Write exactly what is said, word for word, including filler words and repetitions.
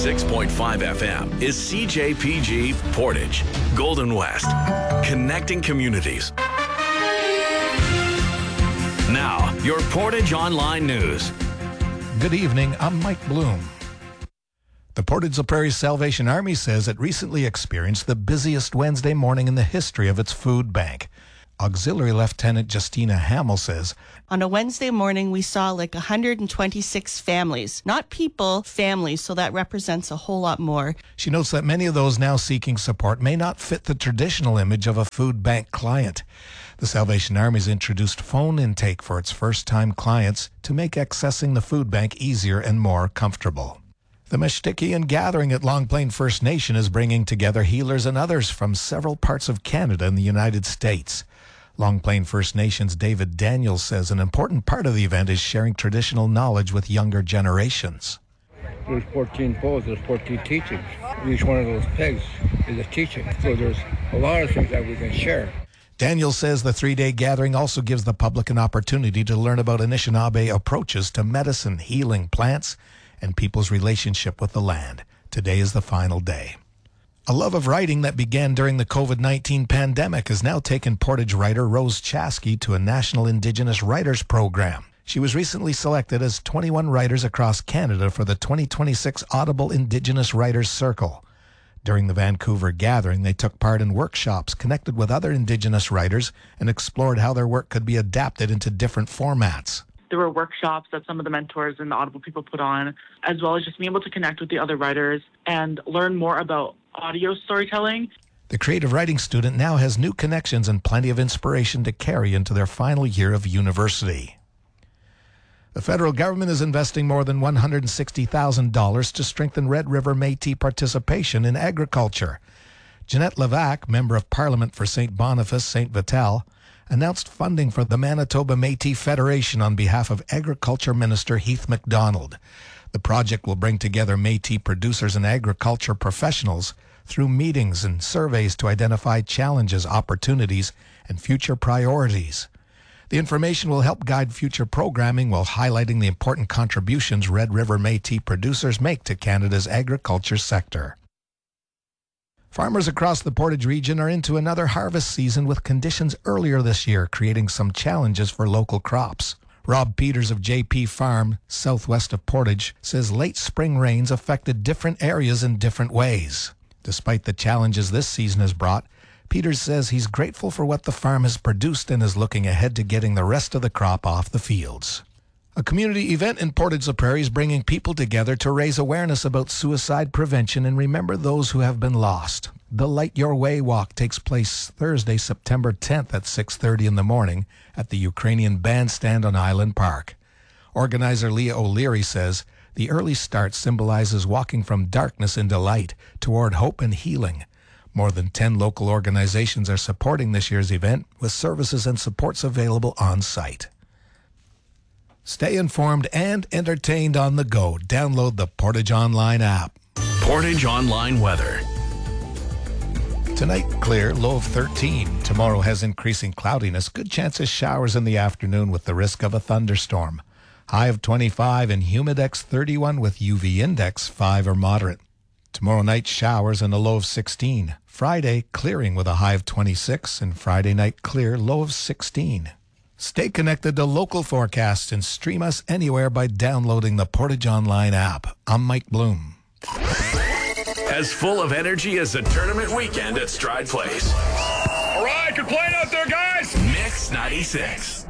ninety-six point five F M is C J P G Portage, Golden West, connecting communities. Now, your Portage Online News. Good evening, I'm Mike Bloom. The Portage La Prairie Salvation Army says it recently experienced the busiest Wednesday morning in the history of its food bank. Auxiliary Lieutenant Justina Hamill says, on a Wednesday morning, we saw like one hundred twenty-six families, not people, families, so that represents a whole lot more. She notes that many of those now seeking support may not fit the traditional image of a food bank client. The Salvation Army's introduced phone intake for its first-time clients to make accessing the food bank easier and more comfortable. The Meshtikian Gathering at Long Plain First Nation is bringing together healers and others from several parts of Canada and the United States. Long Plain First Nation's David Daniels says an important part of the event is sharing traditional knowledge with younger generations. There's fourteen poles, there's fourteen teachings. Each one of those pegs is a teaching. So there's a lot of things that we can share. Daniels says the three-day gathering also gives the public an opportunity to learn about Anishinaabe approaches to medicine, healing, plants, and people's relationship with the land. Today is the final day. A love of writing that began during the covid nineteen pandemic has now taken Portage writer Rose Chaskey to a National Indigenous Writers Program. She was recently selected as twenty-one writers across Canada for the twenty twenty-six Audible Indigenous Writers Circle. During the Vancouver gathering, they took part in workshops, connected with other Indigenous writers, and explored how their work could be adapted into different formats. There were workshops that some of the mentors and the Audible people put on, as well as just being able to connect with the other writers and learn more about audio storytelling. The creative writing student now has new connections and plenty of inspiration to carry into their final year of university. The federal government is investing more than one hundred sixty thousand dollars to strengthen Red River Métis participation in agriculture. Jeanette Levac, Member of Parliament for Saint Boniface, Saint Vital, announced funding for the Manitoba Métis Federation on behalf of Agriculture Minister Heath MacDonald. The project will bring together Métis producers and agriculture professionals through meetings and surveys to identify challenges, opportunities, and future priorities. The information will help guide future programming while highlighting the important contributions Red River Métis producers make to Canada's agriculture sector. Farmers across the Portage region are into another harvest season with conditions earlier this year, creating some challenges for local crops. Rob Peters of J P Farm, southwest of Portage, says late spring rains affected different areas in different ways. Despite the challenges this season has brought, Peters says he's grateful for what the farm has produced and is looking ahead to getting the rest of the crop off the fields. A community event in Portage La Prairie is bringing people together to raise awareness about suicide prevention and remember those who have been lost. The Light Your Way Walk takes place Thursday, September tenth at six thirty in the morning at the Ukrainian Bandstand on Island Park. Organizer Leah O'Leary says the early start symbolizes walking from darkness into light toward hope and healing. More than ten local organizations are supporting this year's event with services and supports available on site. Stay informed and entertained on the go. Download the Portage Online app. Portage Online weather. Tonight, clear, low of thirteen. Tomorrow has increasing cloudiness. Good chance of showers in the afternoon with the risk of a thunderstorm. High of twenty-five and humidex thirty-one with U V index five or moderate. Tomorrow night, showers and a low of sixteen. Friday, clearing with a high of twenty-six and Friday night clear, low of sixteen. Stay connected to local forecasts and stream us anywhere by downloading the Portage Online app. I'm Mike Bloom. As full of energy as a tournament weekend at Stride Place. All right, good playing out there, guys. Mix ninety-six.